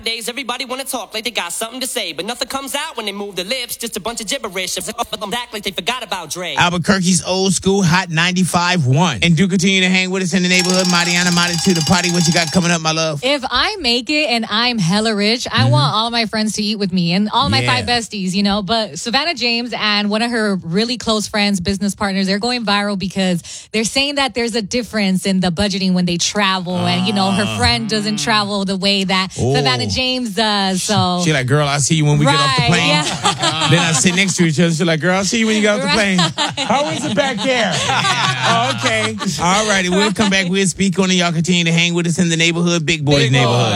Nowadays, everybody wanna talk like they got something to say, but nothing comes out when they move their lips. Just a bunch of gibberish. Act like they forgot about Dre. Albuquerque's old school hot 95.1. And do continue to hang with us in the neighborhood. Mariana Mata to the party. What you got coming up, my love? If I make it and I'm hella rich, I want all my friends to eat with me and all my 5 besties, you know. But Savannah James and one of her really close friends, business partners, they're going viral because they're saying that there's a difference in the budgeting when they travel. And, you know, her friend doesn't travel the way that Savannah James does. So she like, girl, I'll see you when we get off the plane. Yeah. Then I sit next to each other. She's like, girl, I'll see you when you get off the plane. How is it back there? Oh, okay. All righty. We'll come back. We'll speak on it. Y'all continue to hang with us in the neighborhood. Big Boys Neighborhood.